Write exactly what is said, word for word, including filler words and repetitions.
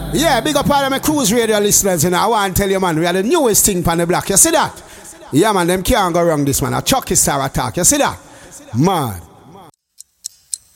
Yeah, big up all of my cruise radio listeners, you know. I want to tell you, man, we are the newest thing on the block. You see that? Yeah, man, them can't go wrong this, man. A Chucky Star attack. You see that? Man.